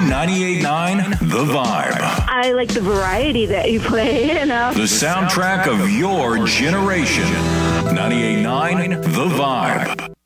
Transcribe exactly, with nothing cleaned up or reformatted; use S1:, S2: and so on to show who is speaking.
S1: ninety-eight point nine The Vibe.
S2: I like the variety that you play, you know.
S1: The soundtrack of your generation. ninety-eight point nine The Vibe.